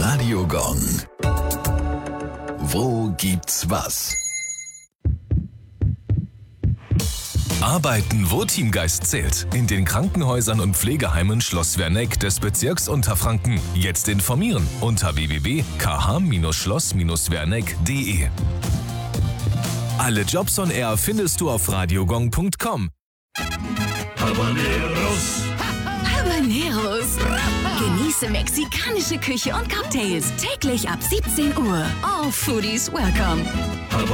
Radio Gong. Wo gibt's was? Arbeiten, wo Teamgeist zählt. In den Krankenhäusern und Pflegeheimen Schloss Werneck des Bezirks Unterfranken. Jetzt informieren unter www.kh-schloss-werneck.de. Alle Jobs on Air findest du auf radiogong.com. Habaneros. Genieße mexikanische Küche und Cocktails täglich ab 17 Uhr. All Foodies welcome.